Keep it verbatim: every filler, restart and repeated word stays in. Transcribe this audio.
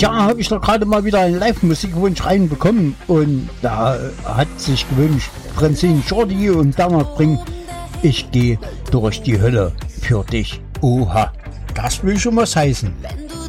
Tja, habe ich doch gerade mal wieder einen Live-Musikwunsch reinbekommen und da hat sich gewünscht Francine Jordi und Bernhard Brink. Ich gehe durch die Hölle für dich. Oha, das will schon was heißen. Wenn du